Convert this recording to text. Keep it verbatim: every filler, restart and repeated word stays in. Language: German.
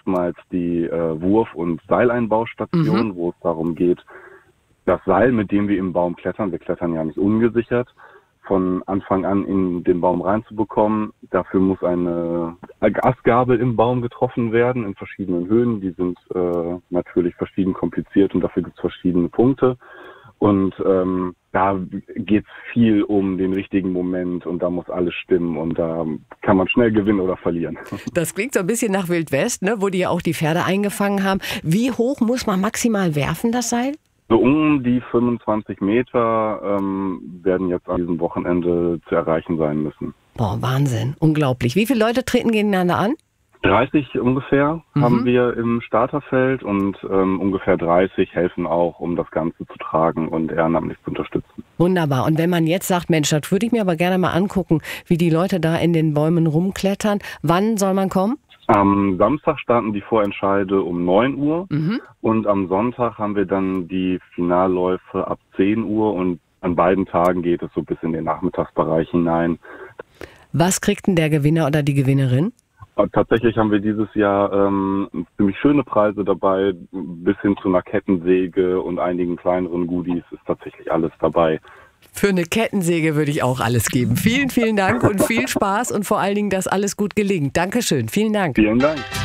erstmals die äh, Wurf- und Seileinbaustation, mhm. wo es darum geht, das Seil, mit dem wir im Baum klettern, wir klettern ja nicht ungesichert, von Anfang an in den Baum reinzubekommen. Dafür muss eine Astgabel im Baum getroffen werden, in verschiedenen Höhen. Die sind äh, natürlich verschieden kompliziert und dafür gibt es verschiedene Punkte. Und ähm, da geht es viel um den richtigen Moment und da muss alles stimmen und da kann man schnell gewinnen oder verlieren. Das klingt so ein bisschen nach Wild West, ne, wo die ja auch die Pferde eingefangen haben. Wie hoch muss man maximal werfen, das Seil? So um die fünfundzwanzig Meter ähm, werden jetzt an diesem Wochenende zu erreichen sein müssen. Boah, Wahnsinn, unglaublich. Wie viele Leute treten gegeneinander an? dreißig ungefähr mhm. haben wir im Starterfeld und ähm, ungefähr dreißig helfen auch, um das Ganze zu tragen und ehrenamtlich zu unterstützen. Wunderbar. Und wenn man jetzt sagt, Mensch, das würde ich mir aber gerne mal angucken, wie die Leute da in den Bäumen rumklettern, wann soll man kommen? Am Samstag starten die Vorentscheide um neun Uhr mhm. und am Sonntag haben wir dann die Finalläufe ab zehn Uhr und an beiden Tagen geht es so bis in den Nachmittagsbereich hinein. Was kriegt denn der Gewinner oder die Gewinnerin? Tatsächlich haben wir dieses Jahr ähm, ziemlich schöne Preise dabei, bis hin zu einer Kettensäge und einigen kleineren Goodies ist tatsächlich alles dabei. Für eine Kettensäge würde ich auch alles geben. Vielen, vielen Dank und viel Spaß und vor allen Dingen, dass alles gut gelingt. Dankeschön, vielen Dank. Vielen Dank.